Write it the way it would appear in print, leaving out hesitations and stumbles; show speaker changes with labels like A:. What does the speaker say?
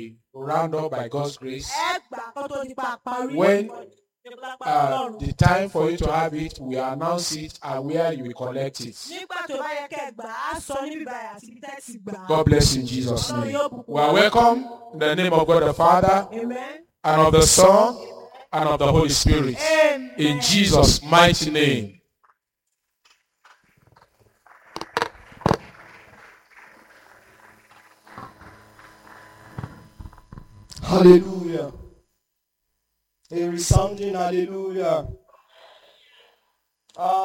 A: round up by God's grace.
B: ẹ gbà kó tó di pa parí.
A: When the time for you to have it, we announce it and where you will collect it.
B: nígbà tó bá yẹ kẹ́ gbà á sọ níbi báyìí àti ibi tẹ́ ti gbà á.
A: God bless you in Jesus' name.
B: Ọlọ́run yóò bùkún
A: We are welcome in the name of God the Father,
B: Amen.
A: and of the Son, and of the Holy Spirit.
B: Amen.
A: In Jesus' mighty name.
C: Hallelujah. A resounding hallelujah.